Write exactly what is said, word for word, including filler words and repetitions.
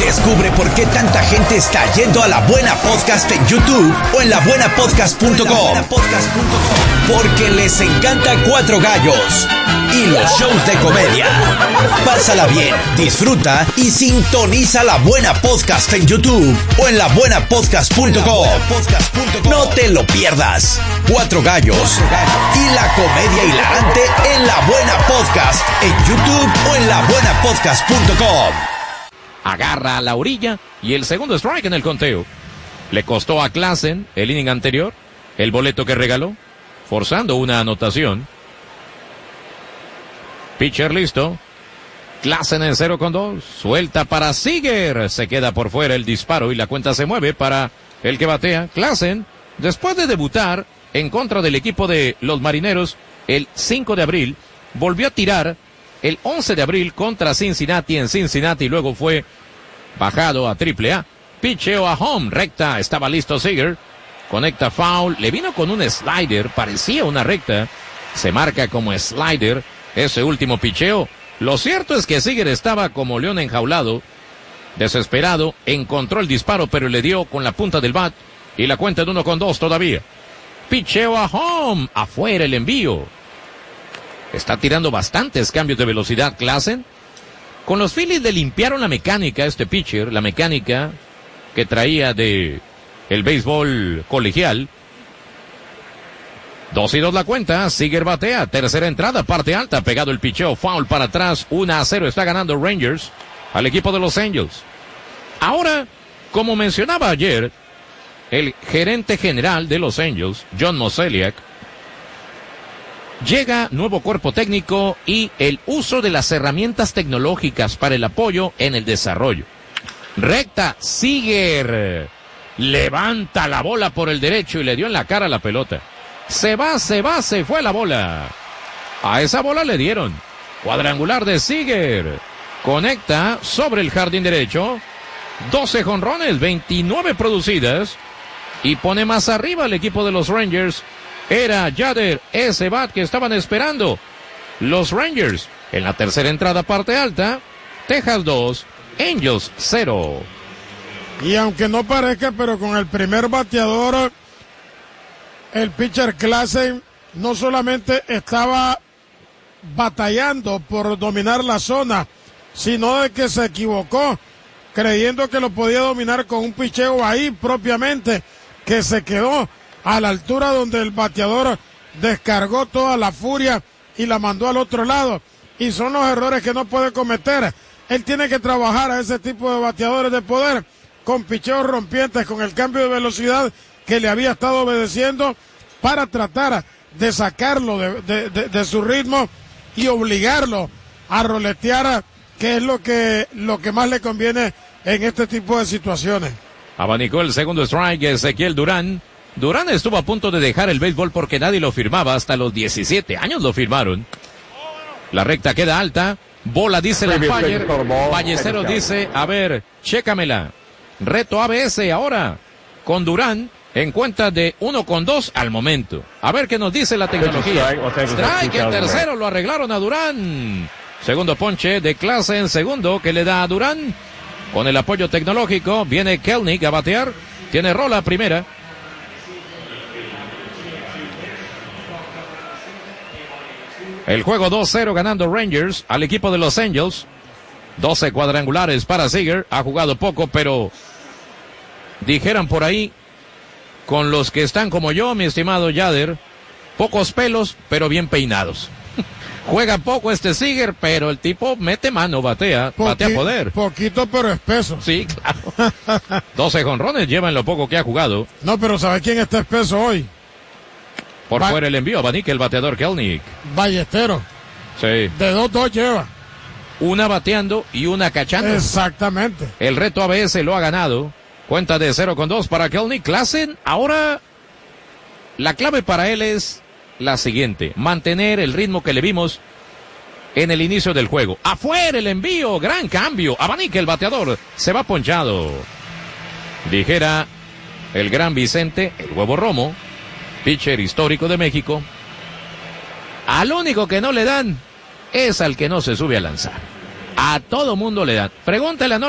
Descubre por qué tanta gente está yendo a La Buena Podcast en YouTube o en la buena podcast punto com. Porque les encanta Cuatro Gallos y los shows de comedia. Pásala bien, disfruta y sintoniza La Buena Podcast en YouTube o en la buena podcast punto com. No te lo pierdas. Cuatro Gallos y la comedia hilarante en La Buena Podcast en YouTube o en la buena podcast punto com. Agarra a la orilla y el segundo strike en el conteo. Le costó a Klassen el inning anterior, el boleto que regaló, forzando una anotación. Pitcher listo. Klassen en cero con dos. Suelta para Seager. Se queda por fuera el disparo y la cuenta se mueve para el que batea. Klassen, después de debutar en contra del equipo de los Marineros el cinco de abril, volvió a tirar el once de abril contra Cincinnati en Cincinnati y luego fue bajado a triple A. Picheo a home, recta, estaba listo Seager. Conecta foul, le vino con un slider, parecía una recta. Se marca como slider ese último picheo. Lo cierto es que Seager estaba como león enjaulado, desesperado, encontró el disparo pero le dio con la punta del bat y la cuenta de uno con dos todavía. Picheo a home, afuera el envío. Está tirando bastantes cambios de velocidad Klassen. Con los Phillies le limpiaron la mecánica a este pitcher, la mecánica que traía de el béisbol colegial. Dos y dos la cuenta, Seager batea, tercera entrada, parte alta, pegado el picheo, foul para atrás, uno a cero, está ganando Rangers al equipo de Los Angels. Ahora, como mencionaba ayer, el gerente general de Los Angels, John Mozeliak, llega nuevo cuerpo técnico y el uso de las herramientas tecnológicas para el apoyo en el desarrollo. Recta, Seager levanta la bola por el derecho y le dio en la cara a la pelota. Se va, se va, se fue la bola. A esa bola le dieron. Cuadrangular de Seager. Conecta sobre el jardín derecho. doce jonrones, veintinueve producidas. Y pone más arriba al equipo de los Rangers. Era Yader, ese bat que estaban esperando los Rangers. En la tercera entrada, parte alta, Texas dos, Angels cero. Y aunque no parezca, pero con el primer bateador, el pitcher Klassen no solamente estaba batallando por dominar la zona, sino de que se equivocó, creyendo que lo podía dominar con un picheo ahí propiamente, que se quedó a la altura donde el bateador descargó toda la furia y la mandó al otro lado. Y son los errores que no puede cometer. Él tiene que trabajar a ese tipo de bateadores de poder, con picheos rompientes, con el cambio de velocidad que le había estado obedeciendo, para tratar de sacarlo de, de, de, de su ritmo y obligarlo a roletear, que es lo que, lo que más le conviene en este tipo de situaciones. Abanicó el segundo strike Ezequiel Durán. Durán estuvo a punto de dejar el béisbol porque nadie lo firmaba, hasta los diecisiete años lo firmaron. La recta queda alta, bola dice el umpire, Ballesteros dice, a ver, chécamela. Reto A B S ahora, con Durán, en cuenta de uno con dos al momento. A ver qué nos dice la tecnología. Strike, el tercero lo arreglaron a Durán. Segundo ponche de clase en segundo que le da a Durán. Con el apoyo tecnológico, viene Kelenic a batear, tiene rola primera. El juego dos cero ganando Rangers al equipo de Los Angels. doce cuadrangulares para Seager. Ha jugado poco, pero dijeran por ahí, con los que están como yo, mi estimado Yader, pocos pelos, pero bien peinados. Juega poco este Seager, pero el tipo mete mano, batea, Poqui, batea poder. Poquito, pero espeso. Sí, claro. doce jonrones lleva en lo poco que ha jugado. No, pero ¿sabe quién está espeso hoy? Por ba- fuera el envío, Abanique, el bateador Kelenic. Ballesteros. Sí. De dos, dos lleva. Una bateando y una cachando. Exactamente. El reto A B S lo ha ganado. Cuenta de cero con dos para Kelenic. Klassen, ahora la clave para él es la siguiente: mantener el ritmo que le vimos en el inicio del juego. Afuera el envío, gran cambio. Abanique, el bateador, se va ponchado. Dijera el gran Vicente, el Huevo Romo, pitcher histórico de México, al único que no le dan es al que no se sube a lanzar. A todo mundo le dan. Pregúntale a